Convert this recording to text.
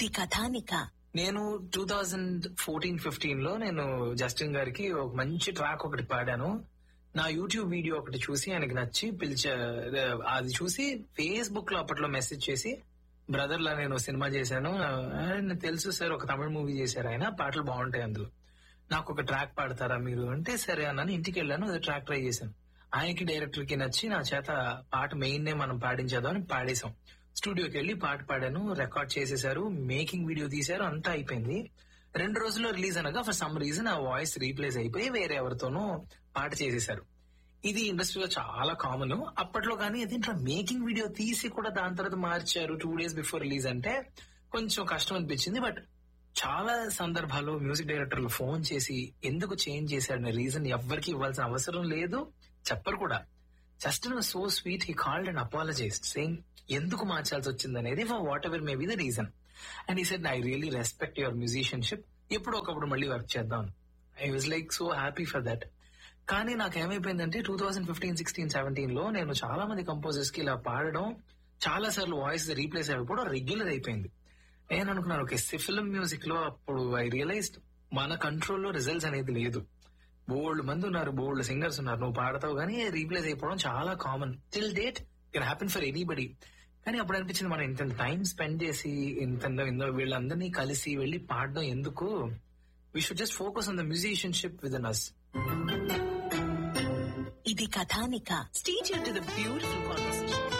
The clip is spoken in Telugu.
ఇది కథానిక. నేను 2014-15 లో నేను జస్టిన్ గారికి ఒక మంచి ట్రాక్ ఒకటి పాడాను. నా యూట్యూబ్ వీడియో ఒకటి చూసి ఆయనకి నచ్చి అది చూసి ఫేస్బుక్ లో అప్పట్లో మెసేజ్ చేసి, బ్రదర్ లా నేను సినిమా చేశాను, తెలుసు సార్ ఒక తమిళ మూవీ చేశారు ఆయన, పాటలు బాగుంటాయి అందులో, నాకు ఒక ట్రాక్ పాడతారా మీరు అంటే సరే అన్నాను. ఇంటికి వెళ్ళాను, ట్రాక్ ట్రై చేశాను. ఆయనకి డైరెక్టర్ కి నచ్చి నా చేత పాట మెయిన్ నే మనం పాడించేద్దాం అని పాడేశాం. స్టూడియోకి వెళ్ళి పాట పాడాను, రికార్డ్ చేసేసారు, మేకింగ్ వీడియో తీశారు, అంతా అయిపోయింది. 2 రోజుల్లో రిలీజ్ అనగా ఫర్ సమ్ రీజన్ ఆ వాయిస్ రీప్లేస్ అయిపోయి వేరే ఎవరితోనూ పాట చేసేసారు. ఇది ఇండస్ట్రీలో చాలా కామన్ అప్పట్లో. కానీ దీంట్లో మేకింగ్ వీడియో తీసి కూడా దాని తర్వాత మార్చారు 2 days బిఫోర్ రిలీజ్ అంటే కొంచెం కష్టం అనిపించింది. బట్ చాలా సందర్భాల్లో మ్యూజిక్ డైరెక్టర్లు ఫోన్ చేసి ఎందుకు చేంజ్ చేశారనే రీజన్ ఎవ్వరికి ఇవ్వాల్సిన అవసరం లేదు, చెప్పరు కూడా. Justin was so sweet, he called and apologised saying ఎందుకు మార్చాల్సి వచ్చింది అనేది, for what ever may be the reason. And ఈ said I really respect your musicianship, ఎప్పుడు ఒకప్పుడు మళ్ళీ వర్క్ చేద్దాం. I was like so happy for that. కానీ నాకు ఏమైపోయిందంటే 2015, 16, 17 లో నేను చాలా మంది కంపోజర్స్ కి ఇలా పాడడం, చాలా సార్లు వాయిస్ రీప్లేస్ అయిపోవడం రెగ్యులర్ అయిపోయింది. నేను అనుకున్నాను ఓకే, ఫిల్మ్ మ్యూజిక్ లో అప్పుడు ఐ రియలైజ్డ్ మన కంట్రోల్లో రిజల్ట్స్ అనేది లేదు. బోల్డ్ మంది ఉన్నారు, బోల్డ్ సింగర్స్ ఉన్నారు, నువ్వు పాడతావు కానీ రీప్లేస్ అయిపోవడం చాలా common. Till date it happen for anybody. కానీ అప్పుడు అనిపించింది మనం ఇంత టైం స్పెండ్ చేసి ఇంత వీళ్ళందరినీ కలిసి వెళ్ళి పాడడం ఎందుకు, we should just focus on the musicianship with in us. ఇది కథానిక. Stay tuned to the beautiful conversation.